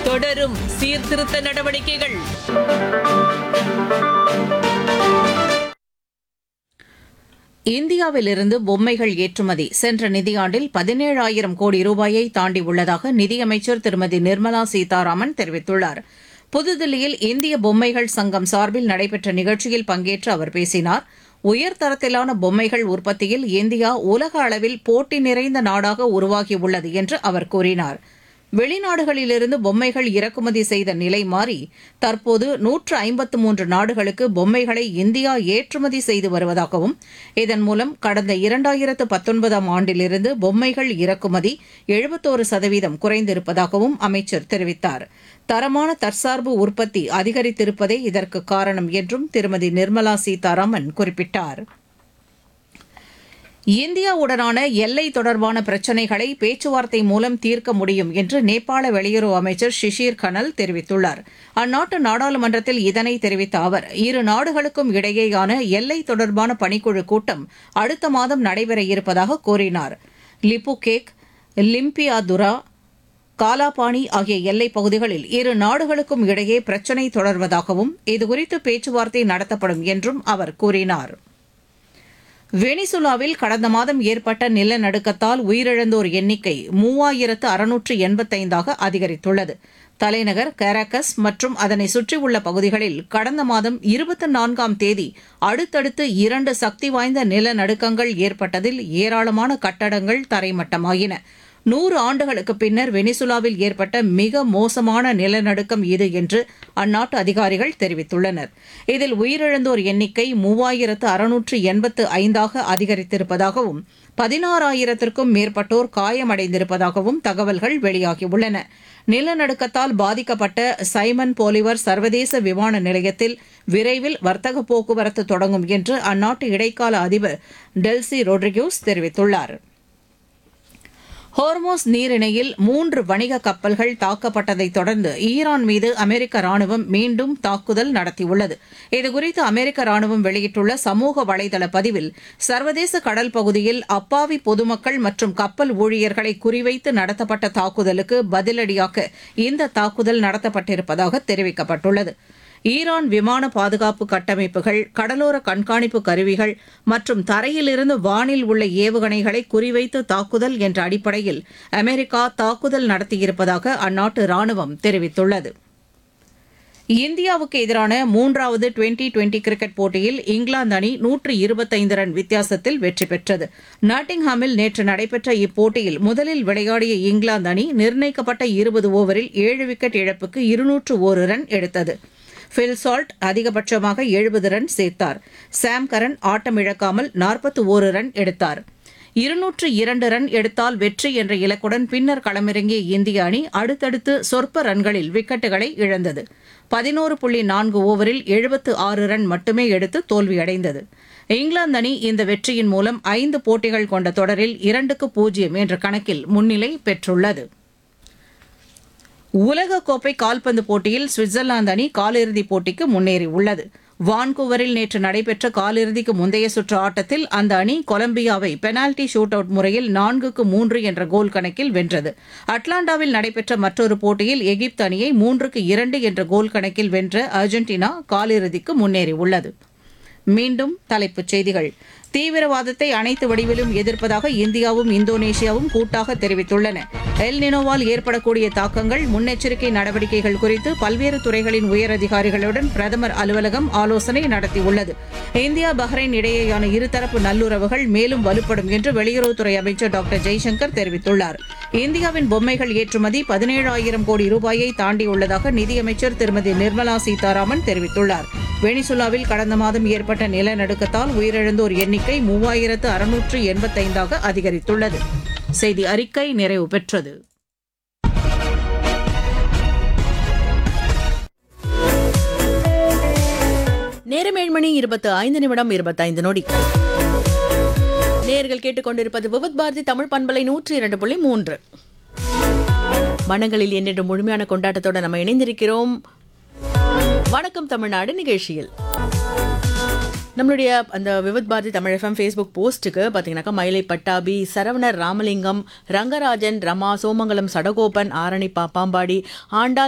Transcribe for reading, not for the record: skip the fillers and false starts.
தொடரும் சீர்திருத்த நடவடிக்கைகள். இந்தியாவிலிருந்து பொம்மைகள் ஏற்றுமதி சென்ற நிதியாண்டில் 17,000 கோடி ரூபாயை தாண்டியுள்ளதாக நிதியமைச்சர் திருமதி நிர்மலா சீதாராமன் தெரிவித்துள்ளார். புதுதில்லியில் இந்திய பொம்மைகள் சங்கம் சார்பில் நடைபெற்ற நிகழ்ச்சியில் பங்கேற்று அவர் பேசினார். உயர்தரத்திலான பொம்மைகள் உற்பத்தியில் இந்தியா உலக அளவில் போட்டி நிறைந்த நாடாக உருவாகியுள்ளது என்று அவர் கூறினார். வெளிநாடுகளிலிருந்து பொம்மைகள் இறக்குமதி செய்த நிலை மாறி தற்போது 153 நாடுகளுக்கு பொம்மைகளை இந்தியா ஏற்றுமதி செய்து வருவதாகவும் இதன் மூலம் கடந்த 2019 ஆண்டிலிருந்து பொம்மைகள் இறக்குமதி 71% குறைந்திருப்பதாகவும் அமைச்சர் தெரிவித்தார். தரமான தற்சார்பு உற்பத்தி அதிகரித்திருப்பதே இதற்கு காரணம் என்றும் திருமதி நிர்மலா சீதாராமன் குறிப்பிட்டார். இந்தியாவுடனான எல்லை தொடர்பான பிரச்சினைகளை பேச்சுவார்த்தை மூலம் தீர்க்க முடியும் என்று நேபாள வெளியுறவு அமைச்சர் ஷிஷிர் கனல் தெரிவித்துள்ளார். அந்நாட்டு நாடாளுமன்றத்தில் இதனை தெரிவித்த அவர், இரு நாடுகளுக்கும் இடையேயான எல்லை தொடர்பான பணிக்குழு கூட்டம் அடுத்த மாதம் நடைபெற இருப்பதாக கூறினார். லிப்புகேக், லிம்பியாதுரா, காலாபாணி ஆகிய எல்லைப் பகுதிகளில் இரு நாடுகளுக்கும் இடையே பிரச்சினை தொடர்வதாகவும் இதுகுறித்து பேச்சுவார்த்தை நடத்தப்படும் என்றும் அவர் கூறினார். வெனிசுலாவில் கடந்த மாதம் ஏற்பட்ட நிலநடுக்கத்தால் உயிரிழந்தோர் எண்ணிக்கை 3,685 அதிகரித்துள்ளது. தலைநகர் கராகஸ் மற்றும் அதனை சுற்றியுள்ள பகுதிகளில் கடந்த மாதம் 24ஆம் தேதி அடுத்தடுத்து 2 சக்தி வாய்ந்த நிலநடுக்கங்கள் ஏற்பட்டதில் ஏராளமான கட்டடங்கள் தரைமட்டமாயின. 100 ஆண்டுகளுக்கு பின்னர் வெனிசுலாவில் ஏற்பட்ட மிக மோசமான நிலநடுக்கம் இது என்று அந்நாட்டு அதிகாரிகள் தெரிவித்துள்ளனர். இதில் உயிரிழந்தோர் எண்ணிக்கை 3,685 அதிகரித்திருப்பதாகவும் 16,000க்கும் மேற்பட்டோர் காயமடைந்திருப்பதாகவும் தகவல்கள் வெளியாகியுள்ளன. நிலநடுக்கத்தால் பாதிக்கப்பட்ட சைமன் போலிவர் சர்வதேச விமான நிலையத்தில் விரைவில் வர்த்தக போக்குவரத்து தொடங்கும் என்று அந்நாட்டு இடைக்கால அதிபர் டெல்சி ரோட்ரிகூஸ் தெரிவித்துள்ளார். ஹோர்மோஸ் நீரிணையில் 3 வணிக கப்பல்கள் தாக்கப்பட்டதைத் தொடர்ந்து ஈரான் மீது அமெரிக்க ராணுவம் மீண்டும் தாக்குதல் நடத்தியுள்ளது. இதுகுறித்து அமெரிக்க ராணுவம் வெளியிட்டுள்ள சமூக வலைதள பதிவில், சர்வதேச கடல் பகுதியில் அப்பாவி பொதுமக்கள் மற்றும் கப்பல் ஊழியர்களை குறிவைத்து நடத்தப்பட்ட தாக்குதலுக்கு பதிலடியாக இந்த தாக்குதல் நடத்தப்பட்டிருப்பதாக தெரிவிக்கப்பட்டுள்ளது. ஈரான் விமான பாதுகாப்பு கட்டமைப்புகள், கடலோர கண்காணிப்பு கருவிகள் மற்றும் தரையிலிருந்து வானில் உள்ள ஏவுகணைகளை குறிவைத்து தாக்குதல் என்ற அடிப்படையில் அமெரிக்கா தாக்குதல் நடத்தியிருப்பதாக அந்நாட்டு ராணுவம் தெரிவித்துள்ளது. இந்தியாவுக்கு எதிரான 3வது டுவெண்டி கிரிக்கெட் போட்டியில் இங்கிலாந்து அணி 125 ரன் வித்தியாசத்தில் வெற்றி பெற்றது. நாட்டிங்ஹாமில் நேற்று நடைபெற்ற இப்போட்டியில் முதலில் விளையாடிய இங்கிலாந்து அணி நிர்ணயிக்கப்பட்ட 20 ஓவரில் 7 விக்கெட் இழப்புக்கு 201 ரன் எடுத்தது. பில் சால்ட் அதிகபட்சமாக 70 ரன் சேர்த்தார். சாம் கரன் ஆட்டமிழக்காமல் 41 ரன் எடுத்தார். 202 ரன் எடுத்தால் வெற்றி என்ற இலக்குடன் பின்னர் களமிறங்கிய இந்திய அணி அடுத்தடுத்து சொற்ப ரன்களில் விக்கெட்டுகளை இழந்தது. 11.4 ஓவரில் 76 ரன் மட்டுமே எடுத்து தோல்வியடைந்தது. இங்கிலாந்து அணி இந்த வெற்றியின் மூலம் 5 போட்டிகள் கொண்ட தொடரில் 2-0 என்ற கணக்கில் முன்னிலை பெற்றுள்ளது. உலகக்கோப்பை கால்பந்து போட்டியில் சுவிட்சர்லாந்து அணி காலிறுதிப் போட்டிக்கு முன்னேறியுள்ளது. வான்கூவரில் நேற்று நடைபெற்ற காலிறுதிக்கு முந்தைய சுற்று ஆட்டத்தில் அந்த அணி கொலம்பியாவை பெனால்டி ஷூட் அவுட் முறையில் 4-3 என்ற கோல் கணக்கில் வென்றது. அட்லாண்டாவில் நடைபெற்ற மற்றொரு போட்டியில் எகிப்து அணியை 3-2 என்ற கோல் கணக்கில் வென்ற அர்ஜென்டினா காலிறுதிக்கு முன்னேறியுள்ளது. மீண்டும் தலைப்புச் செய்திகள். தீவிரவாதத்தை அனைத்து வடிவிலும் எதிர்ப்பதாக இந்தியாவும் இந்தோனேஷியாவும் கூட்டாக தெரிவித்துள்ளன. எல் நினோவால் ஏற்படக்கூடிய தாக்கங்கள், முன்னெச்சரிக்கை நடவடிக்கைகள் குறித்து பல்வேறு துறைகளின் உயரதிகாரிகளுடன் பிரதமர் அலுவலகம் ஆலோசனை நடத்தியுள்ளது. இந்தியா பஹ்ரைன் இடையேயான இருதரப்பு நல்லுறவுகள் மேலும் வலுப்படும் என்று வெளியுறவுத்துறை அமைச்சர் டாக்டர் ஜெய்சங்கர் தெரிவித்துள்ளார். இந்தியாவின் பொம்மைகள் ஏற்றுமதி 17,000 கோடி ரூபாயை தாண்டியுள்ளதாக நிதியமைச்சர் திருமதி நிர்மலா சீதாராமன் தெரிவித்துள்ளார். வெனிசுலாவில் கடந்த மாதம் ஏற்பட்ட நிலநடுக்கத்தால் உயிரிழந்தோர் எண்ணிக்கை 3,685 அதிகரித்துள்ளது. செய்தி அறிக்கை நிறைவு பெற்றது. நேரம் 7 மணி 25 நிமிடம் 25 நொடி. நேயர்கள் கேட்டுக்கொண்டிருப்பது விவித் பாரதி தமிழ் பண்பலை 102.3. மனங்களில் என்னென்று முழுமையான கொண்டாட்டத்தோட நம்ம இணைந்திருக்கிறோம். வணக்கம் தமிழ்நாடு நிகழ்ச்சியில் நம்மளுடைய அந்த விவித் பாரதி தமிழ் எஃப்எம் ஃபேஸ்புக் போஸ்ட்டுக்கு பார்த்தீங்கன்னாக்கா மயிலை பட்டாபி, சரவணர் ராமலிங்கம், ரங்கராஜன், ரமா, சோமங்கலம் சடகோபன், ஆரணி பாப்பாம்பாடி, ஆண்டாள்